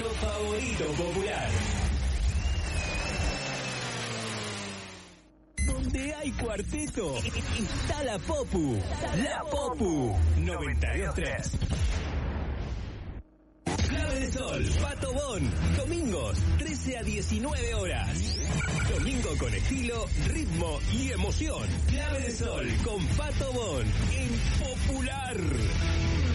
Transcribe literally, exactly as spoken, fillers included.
nuestro favorito popular. Donde hay cuarteto, está la Popu. La Popu noventa y dos tres. Clave de Sol, Pato Bon, domingos, trece a diecinueve horas. Domingo con estilo, ritmo y emoción. Clave de Sol con Pato Bon en Popular.